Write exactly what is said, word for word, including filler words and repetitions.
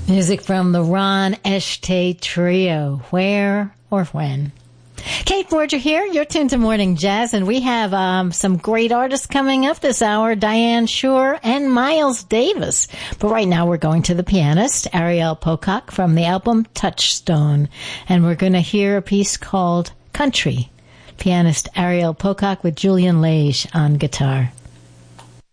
Music from the Ron Eschte Trio, Where or When. Kate Forger here. You're tuned to Morning Jazz, and we have um, some great artists coming up this hour, Diane Shure and Miles Davis. But right now we're going to the pianist, Ariel Pocock, from the album Touchstone. And we're going to hear a piece called Country. Pianist Ariel Pocock with Julian Lage on guitar.